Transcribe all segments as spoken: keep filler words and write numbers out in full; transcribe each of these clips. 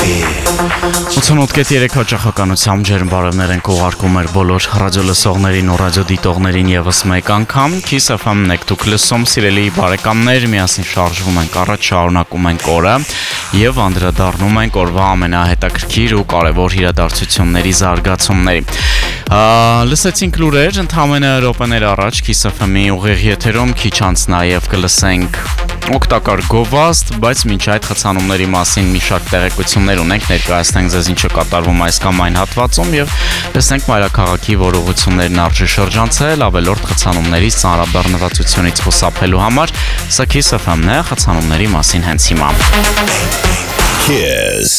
ութանոթ կետ երեք հաճախականությամբ ջերմ բարևներ ենք ուղարկում էր բոլոր ռադիոլսողներին ու ռադիոդիտողներին եւս մեկ անգամ Kiss F M-ն եք դուք լսում, սիրելի բարեկամներ, միասին շարժվում ենք առաջ, շարունակում ենք օրը եւ անդրադառնում ենք օրվա ամենահետաքրքիր ու կարեւոր իրադարձությունների զարգացումների։ Լսեցինք լուրեր ընդամենը րոպեներ առաջ Kiss F M-ի ուղիղ եթերում, քիչ անց նաեւ կլսենք օգտակար գովազդ, բայց մինչ այդ խցանումների մասին մի շարք տեղեկություններ ունենք, ներկայացնենք ձեզ ինչը կատարվում այս կամ այն հատվածում եւ տեսնենք մայրաքաղաքի որ ուղղություններն արժի շրջանցել ավելորդ խցանումներից ծանրաբեռնվածությունից խուսափելու համար։ Սա Kiss F M-ն է, խցանումների մասին հենց հիմա։ Kiss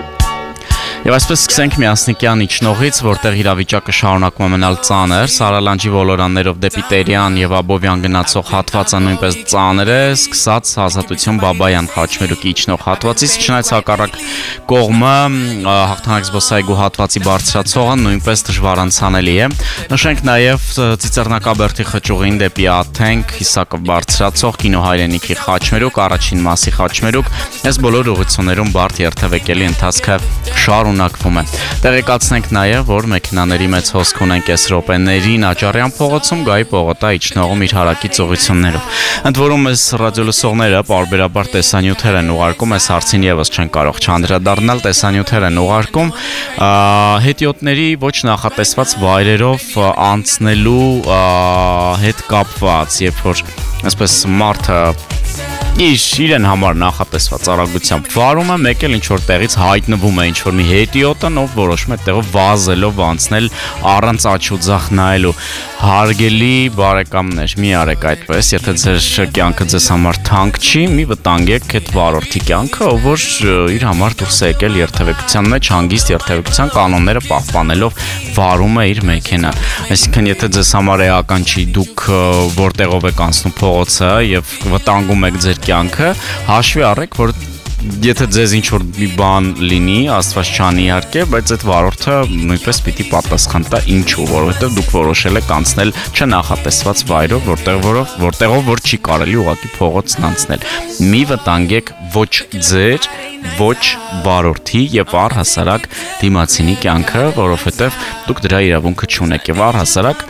Եվ այսպես սկսենք Միասնիկյան իջնողից, որտեղ իրավիճակը շարունակում է մնալ ծանր, Սարալանջի ոլորաններով դեպի Տերյան եւ Աբովյան գնացող հատվածը նույնպես ծանր է, սկսած Ազատություն Բաբայան խաչմերուկի իջնող հատվածից, չնայած հակառակ կողմը հաղթանակ զբոսայգու հատվածի բարձրացողը նույնպես դժվարանցանելի է։ Նշենք նաեւ Ծիծեռնակաբերդի խճուղին դեպի Աթենք, Հիսակով բարձրացող Կինո հայրենիքի խաչմերուկ, առաջին մասի խաչմերուկ, այս բոլոր ուղղություններում բարդ երթևեկելի ընթացքը շարունակվում է։ Տեղեկացնենք նաև, որ մեքենաների մեծ հոսք ունենք այս րոպեներին Աճարյան փողոցում, Գայի պողոտա իջնողում իր հարակից ուղղություններով։ Ընդ որում այս ռադիոլսողները պարբերաբար տեսանյութեր են ուղարկում, այս հարցին եւս չեն կարող չանդրադառնալ, տեսանյութեր են ուղարկում հետիոտների ոչ նախատեսված վայրերով անցնելու հետ կապված, երբ որ այսպես մարդը Իշ իրեն համար նախատեսված արագությամբ վարում է, մեկ էլ ինչ-որ տեղից հայտնվում է ինչ-որ մի հետիոտը, ով որոշում է տեղով վազելով անցնել առանց աչու ձախ նայելու։ Հարգելի բարեկամներ, մի արեք այդպես, եթե ձեր կյանքը ձեզ համար թանկ չի, մի վտանգեք այդ վարորդի կյանքը, ով որ իր համար դուրս է եկել երթևեկության մեջ, հանգիստ երթևեկության կանոնները պահպանելով վարում է իր մեքենան։ Այսինքն, եթե ձեզ համար էական չի, դուք որտեղով եք անցնում փողոցը եւ վտանգում եք ձեր կյանքը, հաշվի առեք, որ եթե ձեզ ինչ-որ մի բան լինի, Աստված չանի իհարկե, բայց այդ վարորդը նույնպես պիտի պատասխան տա ինչու, որովհետև դուք որոշել եք անցնել չնախատեսված վայրով, որտեղ որով, որտեղով որ չի կարելի ուղղակի փողոցն անցնել։ Մի վտանգեք ոչ ձեր, ոչ վարորդի եւ առհասարակ դիմացինի կյանքը, որովհետև դուք դրա իրավունքը չունեք եւ առհասարակ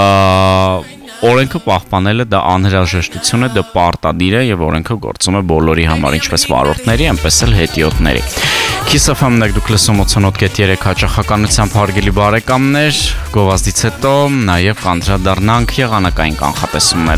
Օրենքը պահպանելը դա անհրաժեշտություն է, դա պարտադիր է եւ օրենքը գործում է բոլորի համար, ինչպես վարորդների, այնպես էլ հետիոտների։ Kiss F M-ն եք դուք լսում ութանոթ կետ երեք հաճախականությամբ հարգելի բարեկամներ, գովազդից հետո նաեւ կանդրադառնանք եղանակային կանխատեսումներին։